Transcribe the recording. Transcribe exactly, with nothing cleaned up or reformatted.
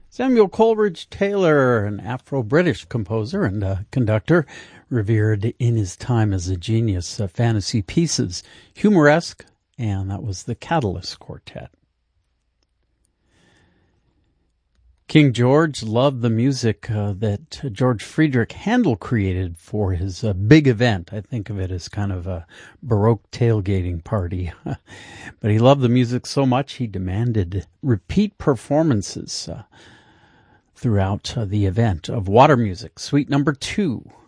Samuel Coleridge Taylor, an Afro-British composer and uh, conductor, revered in his time as a genius. Uh, fantasy pieces, humoresque, and that was the Catalyst Quartet. King George loved the music uh, that George Friedrich Handel created for his uh, big event. I think of it as kind of a Baroque tailgating party. But he loved the music so much he demanded repeat performances uh, throughout uh, the event of Water Music, Suite Number Two.